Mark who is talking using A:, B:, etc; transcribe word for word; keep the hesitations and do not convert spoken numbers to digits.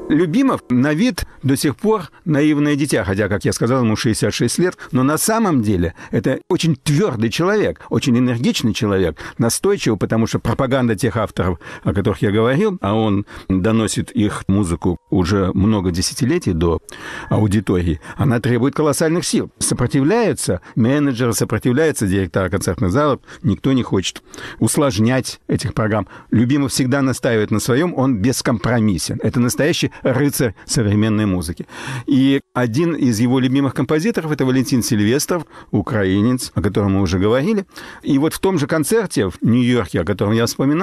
A: Любимов на вид до сих пор наивное дитя, хотя, как я сказал, ему шестьдесят шесть лет, но на самом деле это очень твердый человек, очень энергичный человек, настойчивый, потому что пропаганда тех авторов, о которых я говорил, а он доносит их музыку уже много десятилетий до аудитории, она требует колоссальных сил. Сопротивляются менеджеры, сопротивляются директора концертных залов, никто не хочет усложнять этих программ. Любимов всегда настаивает на своем, он бескомпромиссен. Это настоящий рыцарь современной музыки. И один из его любимых композиторов — это Валентин Сильвестров, украинец, о котором мы уже говорили. И вот в том же концерте в Нью-Йорке, о котором я вспоминал,